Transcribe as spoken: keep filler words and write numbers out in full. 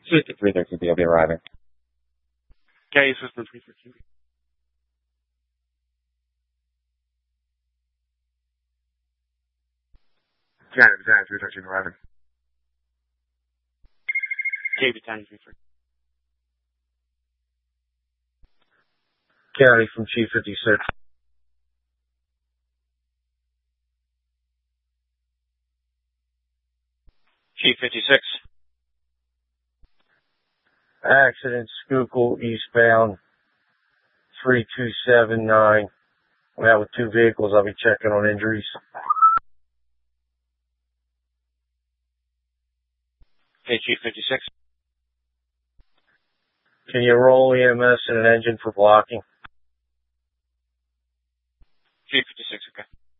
fifty-three thirteen B, I'll be arriving. Okay, system three thirteen B. Yeah, yeah, three thirteen arriving. K B ten three thirteen. County from Chief fifty-six. Chief fifty-six. Accident, Schuylkill, eastbound, three two seven nine. I'm out with two vehicles. I'll be checking on injuries. Okay, Chief fifty-six. Can you roll E M S and an engine for blocking? Chief fifty-six, okay.